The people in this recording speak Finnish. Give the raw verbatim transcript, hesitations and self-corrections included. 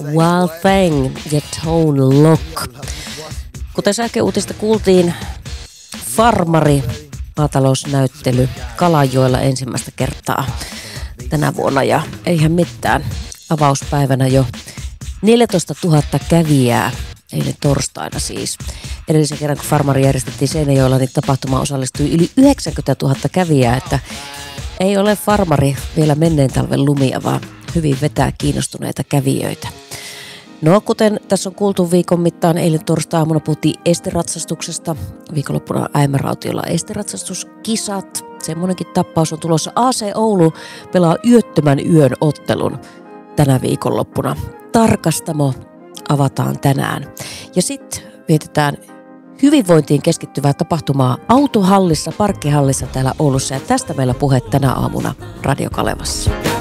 Wild Thing ja Tone Loc. Kuten sähköuutista kuultiin, Farmari maatalousnäyttely Kalajoella ensimmäistä kertaa tänä vuonna ja eihän mitään. Avauspäivänä jo neljätoista tuhatta kävijää, eilen torstaina siis. Edellisen kerran, kun Farmari järjestettiin Seinäjoella, niin tapahtumaan osallistui yli yhdeksänkymmentätuhatta kävijää, että ei ole Farmari vielä menneen talven lumia, vaan hyvin vetää kiinnostuneita kävijöitä. No, kuten tässä on kuultu viikon mittaan, eilen torstai-aamuna puhuttiin esteratsastuksesta. Viikonloppuna Äimänrautiolla esteratsastuskisat. Semmoinenkin tappaus on tulossa. A C Oulu pelaa yöttömän yön ottelun tänä viikonloppuna. Tarkastamo avataan tänään. Ja sitten vietetään hyvinvointiin keskittyvää tapahtumaa autohallissa, parkkihallissa täällä Oulussa. Ja tästä meillä puhe tänä aamuna Radio Kalevassa.